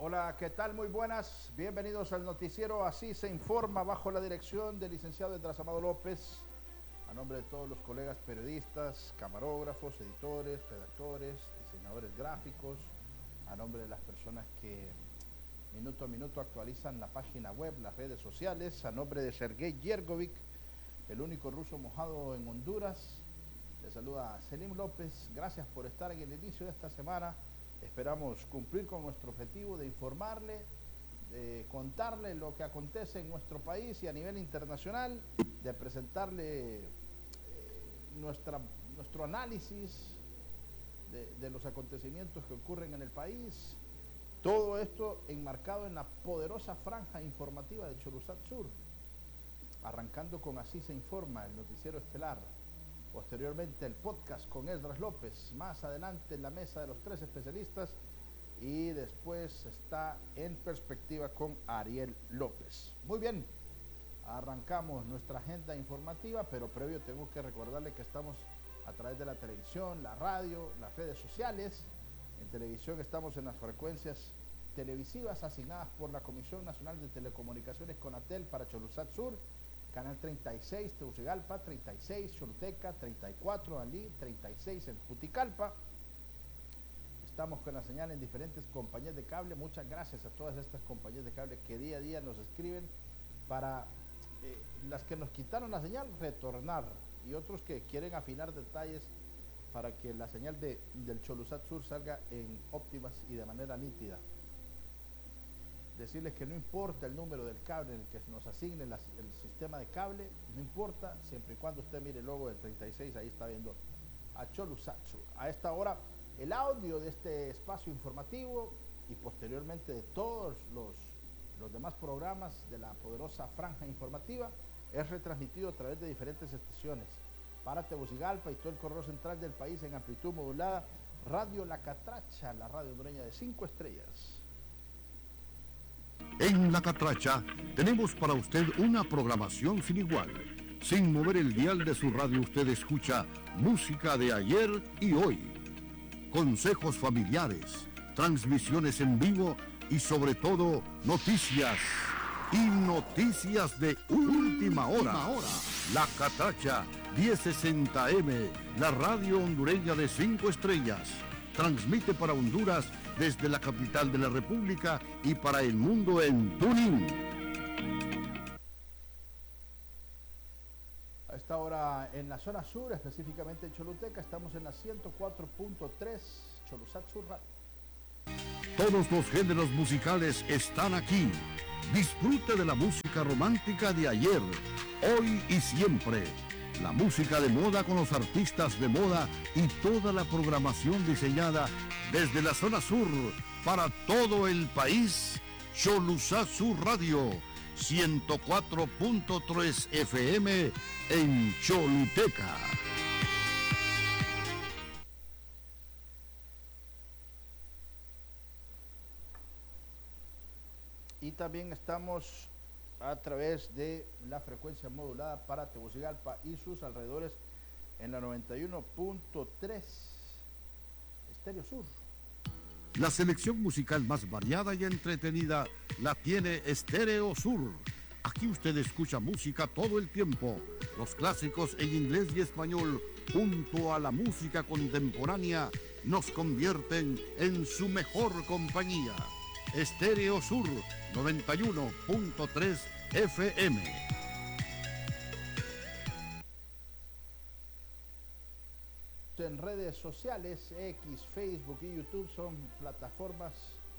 Hola, ¿qué tal? Muy buenas. Bienvenidos al noticiero Así se informa bajo la dirección del licenciado Esdras Amado López. A nombre de todos los colegas periodistas, camarógrafos, editores, redactores, diseñadores gráficos, a nombre de las personas que minuto a minuto actualizan la página web, las redes sociales, a nombre de Sergei Yergovic, el único ruso mojado en Honduras. Les saluda Selim López. Gracias por estar en el inicio de esta semana. Esperamos cumplir con nuestro objetivo de informarle, de contarle lo que acontece en nuestro país y a nivel internacional, de presentarle nuestro análisis de los acontecimientos que ocurren en el país. Todo esto enmarcado en la poderosa franja informativa de Cholusat Sur, arrancando con Así se informa, el noticiero estelar. Posteriormente el podcast con Esdras López, más adelante la mesa de los tres especialistas y después está En Perspectiva con Ariel López. Muy bien, arrancamos nuestra agenda informativa, pero previo tengo que recordarle que estamos a través de la televisión, la radio, las redes sociales. En televisión estamos en las frecuencias televisivas asignadas por la Comisión Nacional de Telecomunicaciones CONATEL para Cholusat Sur, Canal 36, Tegucigalpa, 36, Choluteca, 34, Alí, 36 en Juticalpa. Estamos con la señal en diferentes compañías de cable. Muchas gracias a todas estas compañías de cable que día a día nos escriben para las que nos quitaron la señal, retornar, y otros que quieren afinar detalles para que la señal del Cholusat Sur salga en óptimas y de manera nítida. Decirles que no importa el número del cable en el que nos asigne el sistema de cable, no importa, siempre y cuando usted mire el logo del 36, ahí está viendo a Cholusat Sur. A esta hora, el audio de este espacio informativo y posteriormente de todos los demás programas de la poderosa franja informativa es retransmitido a través de diferentes estaciones. Para Tegucigalpa y todo el corredor central del país en amplitud modulada, Radio La Catracha, la radio hondureña de 5 estrellas. En La Catracha tenemos para usted una programación sin igual. Sin mover el dial de su radio usted escucha música de ayer y hoy, consejos familiares, transmisiones en vivo y sobre todo noticias y noticias de última hora. La Catracha 1060M, la radio hondureña de 5 estrellas, transmite para Honduras desde la capital de la República y para el mundo en TuneIn. A esta hora en la zona sur, específicamente en Choluteca, estamos en la 104.3 Cholusat Sur Radio. Todos los géneros musicales están aquí. Disfrute de la música romántica de ayer, hoy y siempre. La música de moda con los artistas de moda y toda la programación diseñada desde la zona sur para todo el país. Cholusat Sur Radio, 104.3 FM en Choluteca. Y también estamos a través de la frecuencia modulada para Tegucigalpa y sus alrededores en la 91.3 Estéreo Sur. La selección musical más variada y entretenida la tiene Estéreo Sur. Aquí usted escucha música todo el tiempo. Los clásicos en inglés y español, junto a la música contemporánea, nos convierten en su mejor compañía. Estéreo Sur 91.3 FM. En redes sociales, X, Facebook y YouTube son plataformas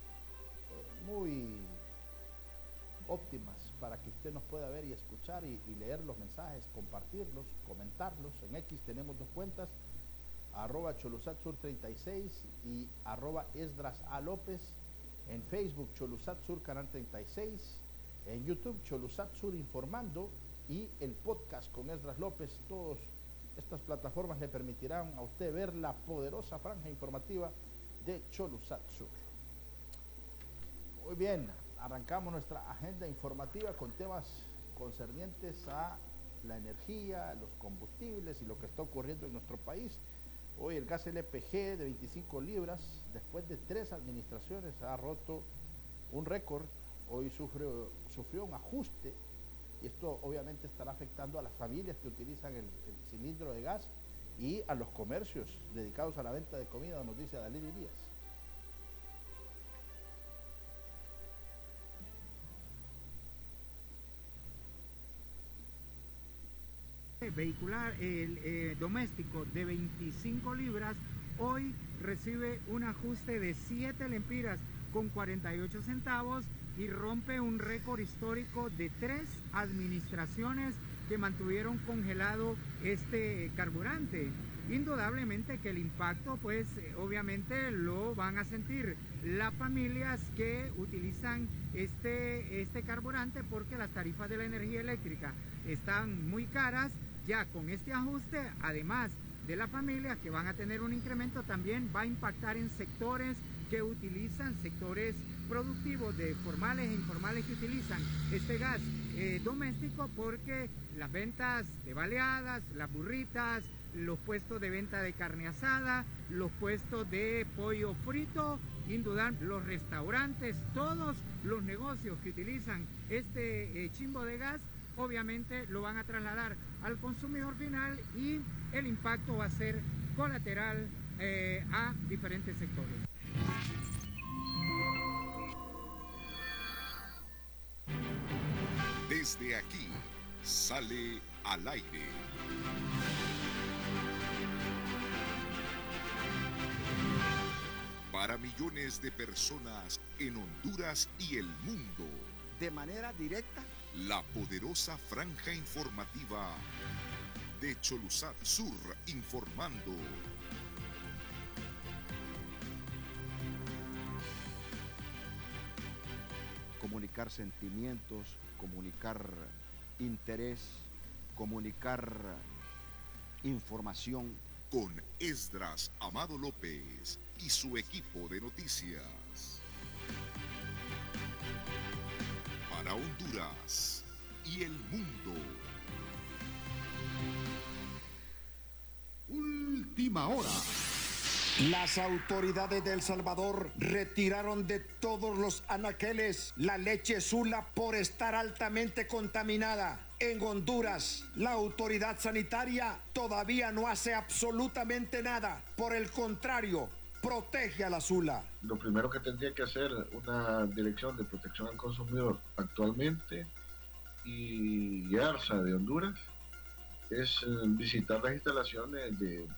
muy óptimas para que usted nos pueda ver y escuchar y leer los mensajes, compartirlos, comentarlos. En X tenemos dos cuentas, @CholusatSur36 y @EsdrasALópez. En Facebook, Cholusat Sur Canal 36. En YouTube, Cholusat Sur Informando. Y el podcast con Esdras López. Todas estas plataformas le permitirán a usted ver la poderosa franja informativa de Cholusat Sur. Muy bien, arrancamos nuestra agenda informativa con temas concernientes a la energía, los combustibles y lo que está ocurriendo en nuestro país. Hoy el gas LPG de 25 libras, después de 3 administraciones, ha roto un récord, hoy sufrió un ajuste, y esto obviamente estará afectando a las familias que utilizan el cilindro de gas y a los comercios dedicados a la venta de comida, nos dice Dalí Díaz. Vehicular doméstico de 25 libras hoy recibe un ajuste de 7 lempiras con 48 centavos y rompe un récord histórico de 3 administraciones que mantuvieron congelado este carburante. Indudablemente que el impacto, pues obviamente lo van a sentir las familias que utilizan este carburante, porque las tarifas de la energía eléctrica están muy caras. Ya con este ajuste, además de las familias que van a tener un incremento, también va a impactar en sectores que utilizan, sectores productivos de formales e informales que utilizan este gas doméstico, porque las ventas de baleadas, las burritas, los puestos de venta de carne asada, los puestos de pollo frito, indudablemente los restaurantes, todos los negocios que utilizan este chimbo de gas, obviamente lo van a trasladar al consumidor final, y el impacto va a ser colateral a diferentes sectores. Desde aquí sale al aire. Para millones de personas en Honduras y el mundo. De manera directa. La poderosa franja informativa de Cholusat Sur, informando. Comunicar sentimientos, comunicar interés, comunicar información. Con Esdras Amado López y su equipo de noticias. Para Honduras y el mundo. Última hora. Las autoridades de El Salvador retiraron de todos los anaqueles la leche Sula por estar altamente contaminada. En Honduras, la autoridad sanitaria todavía no hace absolutamente nada. Por el contrario, protege a la Sula. Lo primero que tendría que hacer una Dirección de Protección al Consumidor actualmente y ARSA de Honduras es visitar las instalaciones de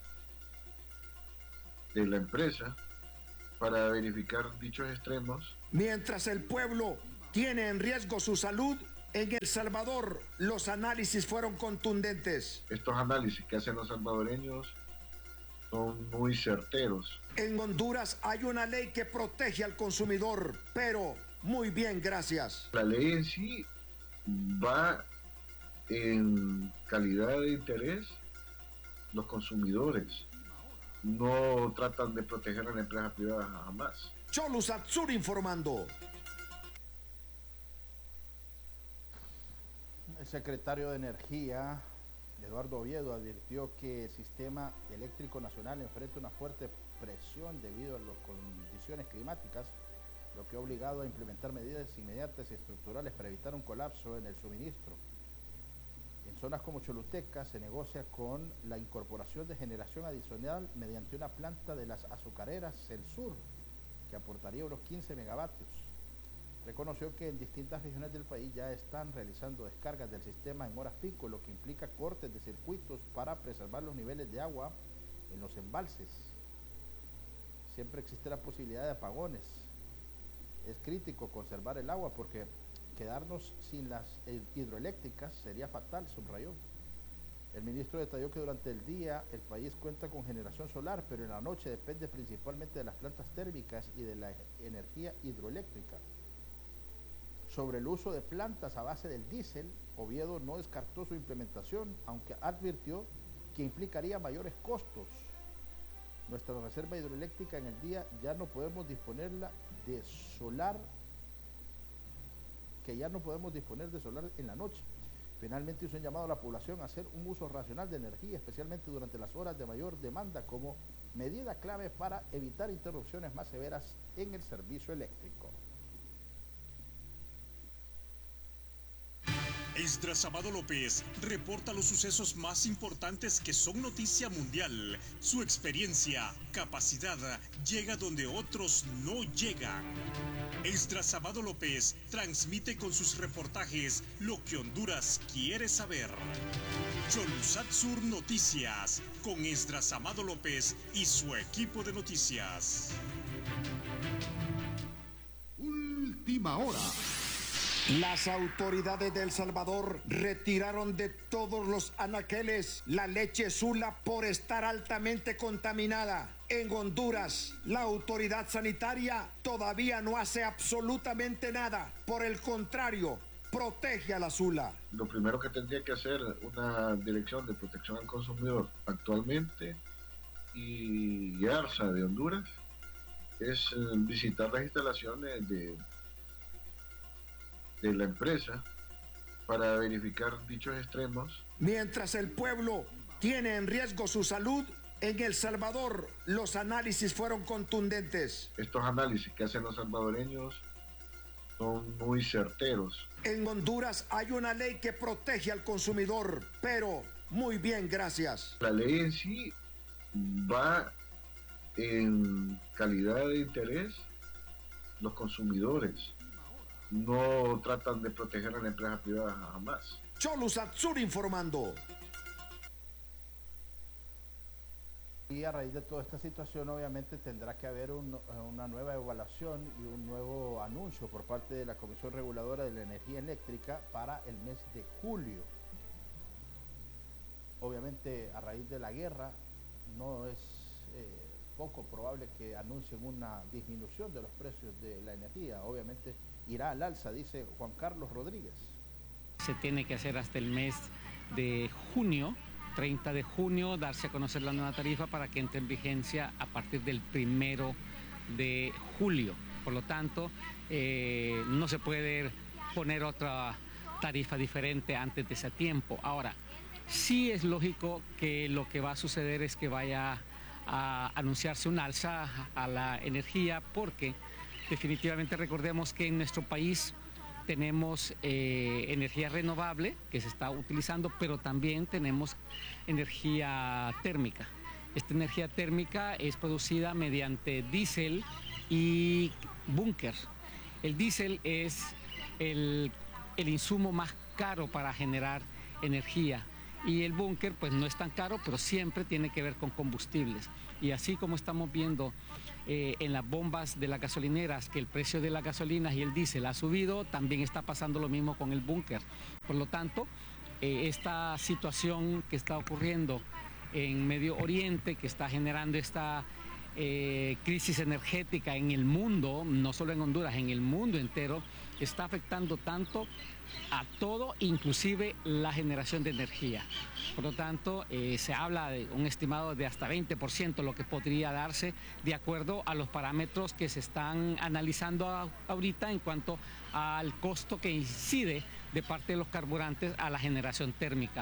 la empresa para verificar dichos extremos. Mientras el pueblo tiene en riesgo su salud, en El Salvador los análisis fueron contundentes. Estos análisis que hacen los salvadoreños son muy certeros. En Honduras hay una ley que protege al consumidor, pero muy bien, gracias. La ley en sí va en calidad de interés los consumidores. No tratan de proteger a la empresa privada jamás. Cholusat Sur informando. El secretario de Energía, Eduardo Oviedo, advirtió que el sistema eléctrico nacional enfrenta una fuerte presión debido a las condiciones climáticas, lo que ha obligado a implementar medidas inmediatas y estructurales para evitar un colapso en el suministro. En zonas como Choluteca se negocia con la incorporación de generación adicional mediante una planta de las azucareras El Sur, que aportaría unos 15 megavatios. Reconoció que en distintas regiones del país ya están realizando descargas del sistema en horas pico, lo que implica cortes de circuitos para preservar los niveles de agua en los embalses. Siempre existe la posibilidad de apagones. Es crítico conservar el agua porque quedarnos sin las hidroeléctricas sería fatal, subrayó. El ministro detalló que durante el día el país cuenta con generación solar, pero en la noche depende principalmente de las plantas térmicas y de la energía hidroeléctrica. Sobre el uso de plantas a base del diésel, Oviedo no descartó su implementación, aunque advirtió que implicaría mayores costos. Nuestra reserva hidroeléctrica en el día ya no podemos disponerla de solar, en la noche. Finalmente hizo un llamado a la población a hacer un uso racional de energía, especialmente durante las horas de mayor demanda, como medida clave para evitar interrupciones más severas en el servicio eléctrico. Esdras Amado López reporta los sucesos más importantes que son noticia mundial. Su experiencia, capacidad, llega donde otros no llegan. Esdras Amado López transmite con sus reportajes lo que Honduras quiere saber. Cholusat Sur Noticias, con Esdras Amado López y su equipo de noticias. Última hora. Las autoridades de El Salvador retiraron de todos los anaqueles la leche Sula por estar altamente contaminada. En Honduras, la autoridad sanitaria todavía no hace absolutamente nada. Por el contrario, protege a la Sula. Lo primero que tendría que hacer una dirección de protección al consumidor actualmente y ARSA de Honduras es visitar las instalaciones de la empresa para verificar dichos extremos. Mientras el pueblo tiene en riesgo su salud, en El Salvador los análisis fueron contundentes. Estos análisis que hacen los salvadoreños son muy certeros. En Honduras hay una ley que protege al consumidor, pero muy bien, gracias. La ley en sí va en calidad de interés los consumidores. No tratan de proteger a la empresa privada jamás. Cholusat Sur informando. Y a raíz de toda esta situación, obviamente, tendrá que haber una nueva evaluación y un nuevo anuncio por parte de la Comisión Reguladora de la Energía Eléctrica para el mes de julio. Obviamente, a raíz de la guerra, no es poco probable que anuncien una disminución de los precios de la energía. Obviamente, irá al alza, dice Juan Carlos Rodríguez. Se tiene que hacer hasta el mes de junio, 30 de junio, darse a conocer la nueva tarifa para que entre en vigencia a partir del 1 de julio. Por lo tanto, no se puede poner otra tarifa diferente antes de ese tiempo. Ahora, sí es lógico que lo que va a suceder es que vaya a anunciarse un alza a la energía, porque definitivamente recordemos que en nuestro país tenemos energía renovable que se está utilizando, pero también tenemos energía térmica. Esta energía térmica es producida mediante diésel y búnker. El diésel es el insumo más caro para generar energía. Y el búnker pues no es tan caro, pero siempre tiene que ver con combustibles. Y así como estamos viendo en las bombas de las gasolineras que el precio de las gasolinas y el diésel ha subido, también está pasando lo mismo con el búnker. Por lo tanto, esta situación que está ocurriendo en Medio Oriente, que está generando esta crisis energética en el mundo, no solo en Honduras, en el mundo entero, está afectando tanto a todo, inclusive la generación de energía. Por lo tanto, se habla de un estimado de hasta 20% lo que podría darse de acuerdo a los parámetros que se están analizando ahorita en cuanto al costo que incide de parte de los carburantes a la generación térmica.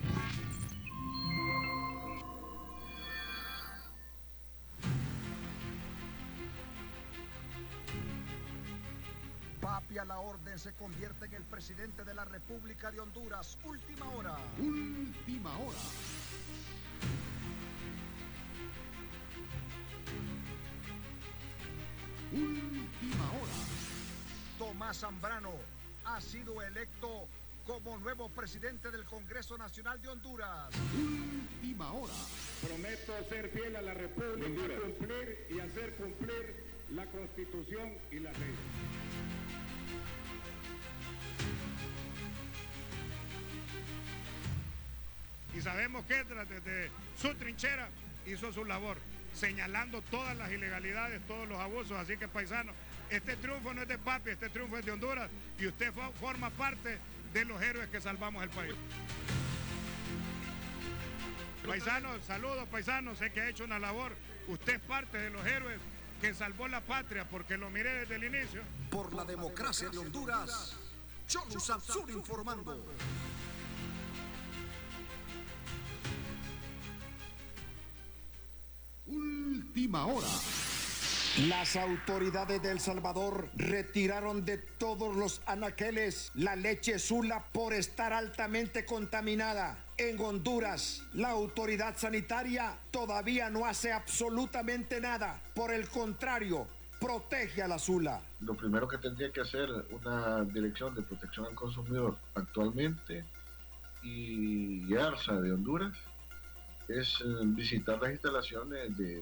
Papi a la orden se convierte en el presidente de la República de Honduras. Última hora. Última hora. Última hora. Tomás Zambrano ha sido electo como nuevo presidente del Congreso Nacional de Honduras. Última hora. Prometo ser fiel a la República, cumplir y hacer cumplir la Constitución y las leyes. Y sabemos que desde su trinchera hizo su labor, señalando todas las ilegalidades, todos los abusos. Así que, paisanos, este triunfo no es de Papi, este triunfo es de Honduras, y usted forma parte de los héroes que salvamos el país. Paisanos, saludos paisanos, sé que ha hecho una labor. Usted es parte de los héroes que salvó la patria, porque lo miré desde el inicio. Por la democracia de Honduras, Cholusat Sur informando. Última hora. Las autoridades de El Salvador retiraron de todos los anaqueles la leche Sula por estar altamente contaminada. En Honduras, la autoridad sanitaria todavía no hace absolutamente nada. Por el contrario, protege a la Sula. Lo primero que tendría que hacer una dirección de protección al consumidor actualmente y ARSA de Honduras es visitar las instalaciones de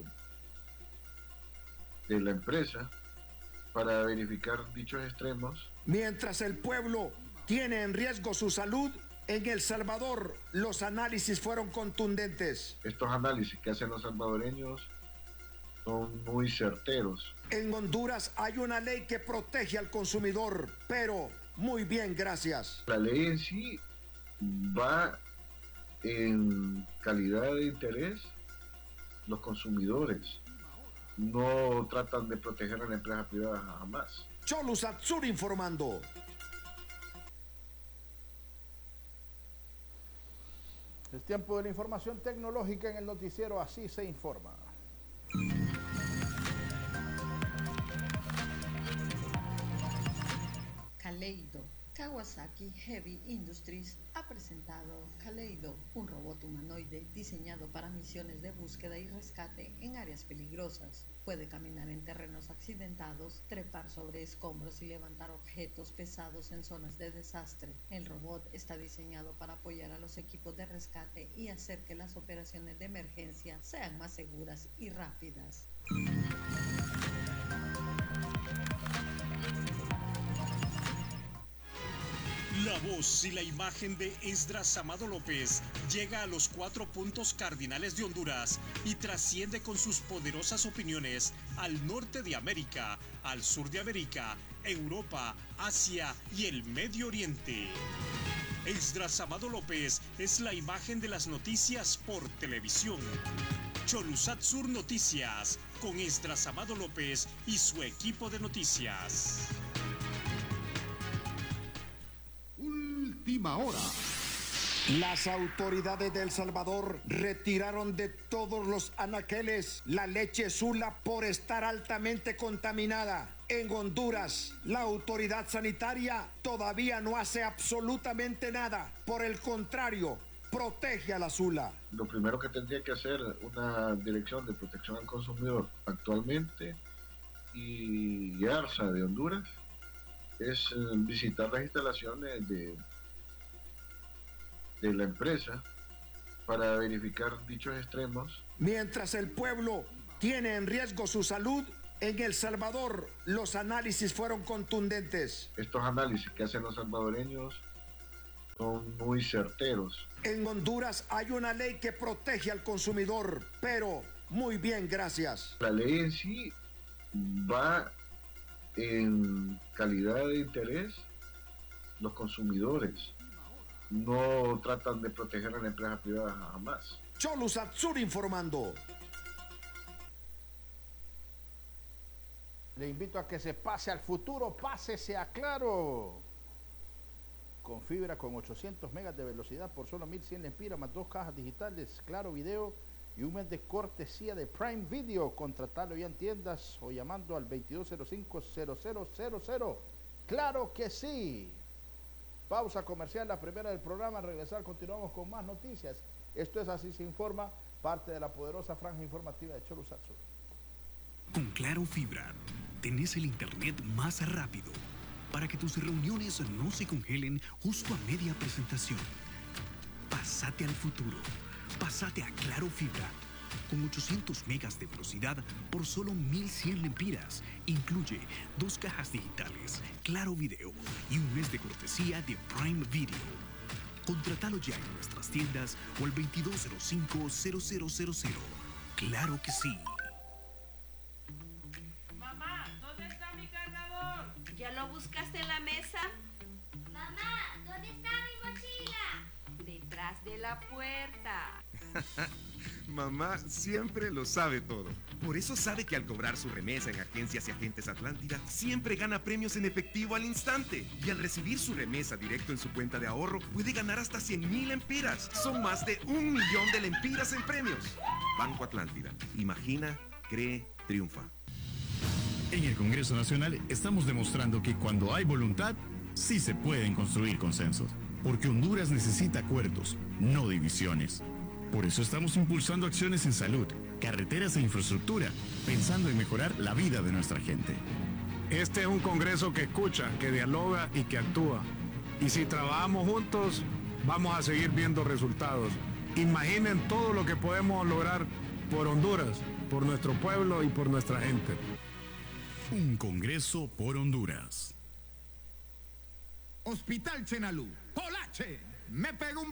la empresa para verificar dichos extremos. Mientras el pueblo tiene en riesgo su salud, en El Salvador los análisis fueron contundentes. Estos análisis que hacen los salvadoreños son muy certeros. En Honduras hay una ley que protege al consumidor, pero muy bien, gracias. La ley en sí va en calidad de interés los consumidores. No tratan de proteger a la empresa privada jamás. Cholu Satsur informando. Es tiempo de la información tecnológica en el noticiero Así se informa. Kaleido. Kawasaki Heavy Industries ha presentado Kaleido, un robot humanoide diseñado para misiones de búsqueda y rescate en áreas peligrosas. Puede caminar en terrenos accidentados, trepar sobre escombros y levantar objetos pesados en zonas de desastre. El robot está diseñado para apoyar a los equipos de rescate y hacer que las operaciones de emergencia sean más seguras y rápidas. La voz y la imagen de Esdras Amado López llega a los 4 puntos cardinales de Honduras y trasciende con sus poderosas opiniones al norte de América, al sur de América, Europa, Asia y el Medio Oriente. Esdras Amado López es la imagen de las noticias por televisión. Cholusat Sur Noticias, con Esdras Amado López y su equipo de noticias. Última hora. Las autoridades de El Salvador retiraron de todos los anaqueles la leche Sula por estar altamente contaminada. En Honduras, la autoridad sanitaria todavía no hace absolutamente nada. Por el contrario, protege a la Sula. Lo primero que tendría que hacer una dirección de protección al consumidor actualmente y ARSA de Honduras es visitar las instalaciones de la empresa para verificar dichos extremos. Mientras el pueblo tiene en riesgo su salud, en El Salvador los análisis fueron contundentes. Estos análisis que hacen los salvadoreños son muy certeros. En Honduras hay una ley que protege al consumidor, pero muy bien, gracias. La ley en sí va en calidad de interés los consumidores. No tratan de proteger a la empresa privada jamás. Cholu Satsur informando. Le invito a que se pase al futuro, pásese a Claro. Con fibra con 800 megas de velocidad por solo 1.100 lempiras más 2 cajas digitales, Claro Video y un mes de cortesía de Prime Video. Contratalo ya en tiendas o llamando al 2205-0000. ¡Claro que sí! Pausa comercial, la primera del programa. Al regresar continuamos con más noticias. Esto es Así se informa, parte de la poderosa franja informativa de Cholusat Sur. Con Claro Fibra tenés el internet más rápido para que tus reuniones no se congelen justo a media presentación. Pásate al futuro. Pásate a Claro Fibra. Con 800 megas de velocidad por solo 1.100 lempiras. Incluye 2 cajas digitales, Claro Video y un mes de cortesía de Prime Video. Contratalo ya en nuestras tiendas o al 2205-0000. ¡Claro que sí! Mamá, ¿dónde está mi cargador? ¿Ya lo buscaste en la mesa? Mamá, ¿dónde está mi mochila? Detrás de la puerta. Mamá siempre lo sabe todo. Por eso sabe que al cobrar su remesa en Agencias y Agentes Atlántida, siempre gana premios en efectivo al instante. Y al recibir su remesa directo en su cuenta de ahorro, puede ganar hasta 100,000 lempiras. Son más de 1 millón de lempiras en premios. Banco Atlántida. Imagina, cree, triunfa. En el Congreso Nacional estamos demostrando que cuando hay voluntad, sí se pueden construir consensos. Porque Honduras necesita acuerdos, no divisiones. Por eso estamos impulsando acciones en salud, carreteras e infraestructura, pensando en mejorar la vida de nuestra gente. Este es un Congreso que escucha, que dialoga y que actúa. Y si trabajamos juntos, vamos a seguir viendo resultados. Imaginen todo lo que podemos lograr por Honduras, por nuestro pueblo y por nuestra gente. Un Congreso por Honduras. Hospital Chenalú. Polache. Me pego un